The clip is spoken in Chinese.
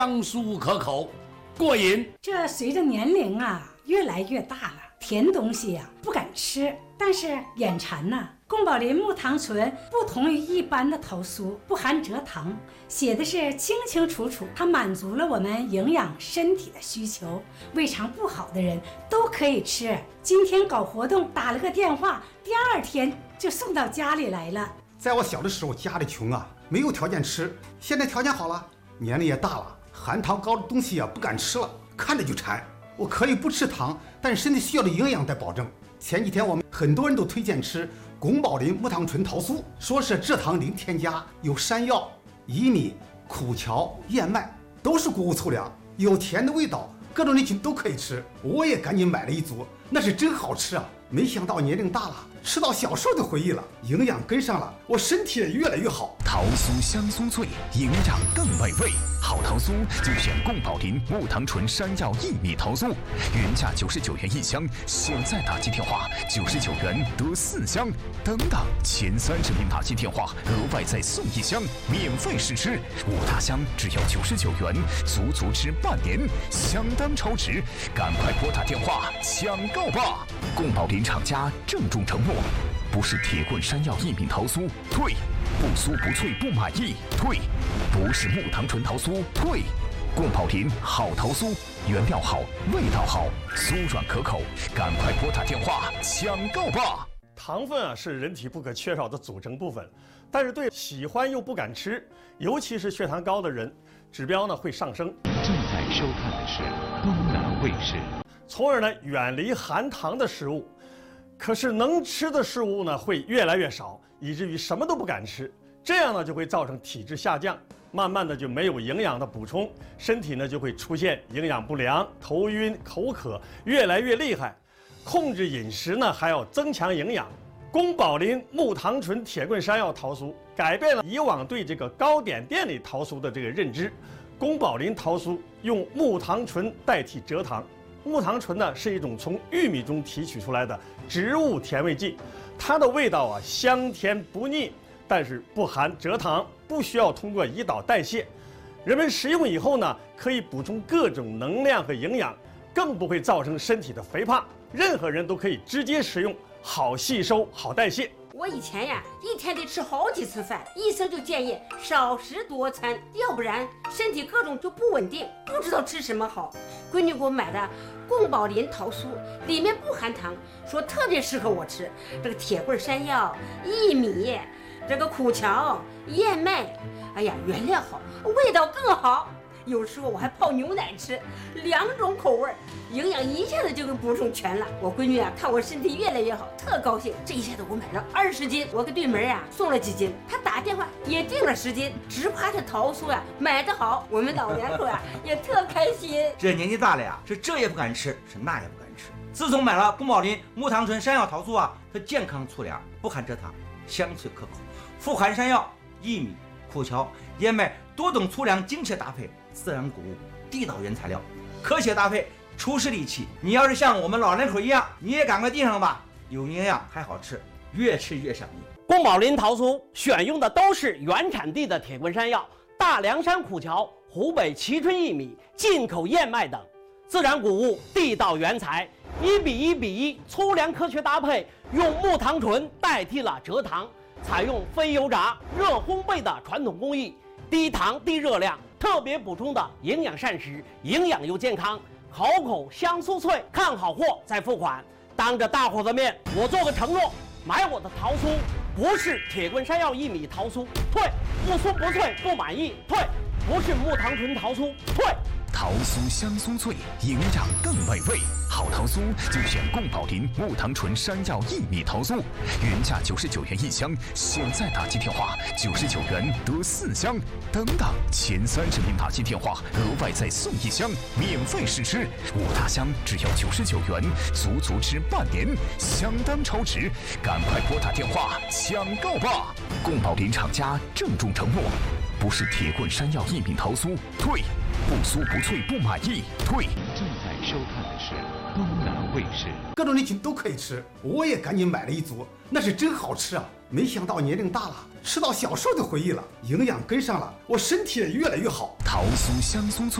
香酥可口，过瘾。 这随着年龄啊越来越大了，甜东西啊不敢吃，但是眼馋呐。宫保林木糖醇不同于一般的桃酥，不含蔗糖，写的是清清楚楚，它满足了我们营养身体的需求，胃肠不好的人都可以吃。今天搞活动打了个电话，第2天就送到家里来了。 在我小的时候家里穷啊，没有条件吃，现在条件好了，年龄也大了，含糖高的东西啊不敢吃了，看着就馋。我可以不吃糖，但是身体需要的营养得保证。前几天我们很多人都推荐吃宫保林木糖醇桃酥，说是蔗糖零添加，有山药、薏米、苦荞、燕麦，都是谷物粗粮，有甜的味道，各种人群都可以吃。我也赶紧买了一组，那是真好吃啊！没想到年龄大了，吃到小时候的回忆了，营养跟上了，我身体也越来越好。 桃酥香酥脆，营养更美味。好桃酥就选宫保林木糖醇山药薏米桃酥，原价99元1箱，现在打进电话99元得4箱，等等前30名打进电话额外再送1箱，免费试吃。5大箱只要99元，足足吃半年，相当超值，赶快拨打电话抢购吧！宫保林厂家郑重承诺，不是铁棍山药薏米桃酥退，不酥不脆不满意退，不是木糖醇桃酥退。宫保林好桃酥，原料好，味道好，酥软可口，赶快拨打电话抢购吧！ 糖分啊是人体不可缺少的组成部分，但是对喜欢又不敢吃，尤其是血糖高的人，指标呢会上升。 正在收看的是东南卫视， 从而呢远离含糖的食物。可是能吃的食物呢会越来越少，以至于什么都不敢吃，这样呢就会造成体质下降，慢慢的就没有营养的补充，身体呢就会出现营养不良、头晕、口渴，越来越厉害。控制饮食呢还要增强营养。宫保林木糖醇铁棍山药桃酥改变了以往对这个糕点店里桃酥的这个认知。宫保林桃酥用木糖醇代替蔗糖。木糖醇呢是一种从玉米中提取出来的植物甜味剂，它的味道啊香甜不腻，但是不含蔗糖，不需要通过胰岛代谢。人们食用以后呢，可以补充各种能量和营养，更不会造成身体的肥胖。任何人都可以直接食用，好吸收，好代谢。 我以前呀，一天得吃好几次饭，医生就建议少食多餐，要不然身体各种就不稳定，不知道吃什么好。闺女给我买的宫保林桃酥，里面不含糖，说特别适合我吃。这个铁棍山药、薏米，这个苦荞、燕麦，哎呀，原料好，味道更好。有时候我还泡牛奶吃，2种口味，营养一下子就给补充全了。我闺女啊，看我身体越来越好，特高兴。这一下子我买了20斤，我给对门啊送了几斤，她打电话也订了10斤，只怕这桃酥啊买得好，我们老两口啊也特开心。 这年纪大了呀，是这也不敢吃，是那也不敢吃。自从买了宫保林木糖醇山药桃酥啊，它健康粗粮，不含蔗糖，香脆可口，富含山药、薏米、苦荞、燕麦多种粗粮精确搭配，自然谷物，地道原材料，科学搭配，出师利器。你要是像我们老两口一样，你也赶快订上吧，有营养还好吃，越吃越上瘾。 宫保林桃酥选用的都是原产地的铁棍山药、大凉山苦荞、湖北蕲春薏米、进口燕麦等，自然谷物，地道原材，1:1:1粗粮科学搭配，用木糖醇代替了蔗糖，采用非油炸、热烘焙的传统工艺，低糖低热量，特别补充的营养膳食，营养又健康，好口香酥脆。看好货再付款。当着大伙的面，我做个承诺，买我的桃酥不是铁棍山药薏米桃酥退，不酥不脆不满意退，不是木糖醇桃酥退。 桃酥香酥脆，营养更美味。好桃酥就选宫保林木糖醇山药薏米桃酥，原价99元1箱，现在打进电话99元得4箱，等等前30名打进电话额外再送1箱，免费试吃。5大箱只要99元，足足吃半年，相当超值，赶快拨打电话抢购吧！宫保林厂家郑重承诺，不是铁棍山药薏米桃酥退，不酥不脆不满意退。正在收看的是东南卫视。 各种人群都可以吃，我也赶紧买了一组，那是真好吃啊！没想到年龄大了，吃到小时候的回忆了，营养跟上了，我身体也越来越好。 桃酥香酥脆。